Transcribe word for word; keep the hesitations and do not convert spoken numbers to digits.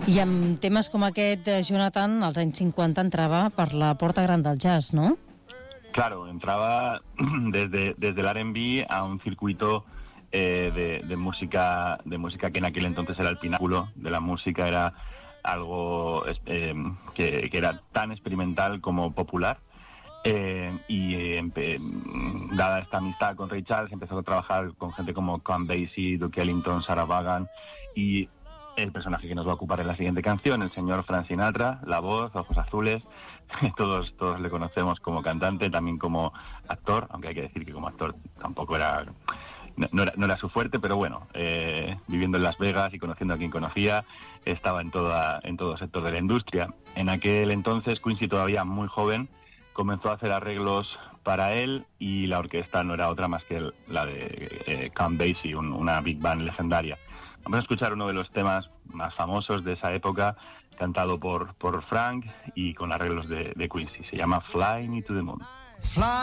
I amb temes com aquest, Jonathan, als anys cinquanta entrava per la porta gran del jazz, ¿no? Claro, entraba desde, desde el R and B a un circuito eh, de, de música de música que en aquel entonces era el pináculo de la música, era algo eh, que, que era tan experimental como popular. Eh, y eh, dada esta amistad con Ray Charles, empezó a trabajar con gente como Count Basie, Duke Ellington, Sarah Vaughan, y el personaje que nos va a ocupar en la siguiente canción, el señor Frank Sinatra, la voz, ojos azules. Todos, todos le conocemos como cantante, también como actor, aunque hay que decir que como actor tampoco era, no, no era, no era su fuerte, pero bueno, eh, viviendo en Las Vegas y conociendo a quien conocía, estaba en toda, en todo sector de la industria. En aquel entonces, Quincy, todavía muy joven, comenzó a hacer arreglos para él, y la orquesta no era otra más que la de eh, Count Basie, un, una big band legendaria. Vamos a escuchar uno de los temas más famosos de esa época, cantado por, por Frank y con arreglos de, de Quincy. Se llama Fly Me to the Moon. Fly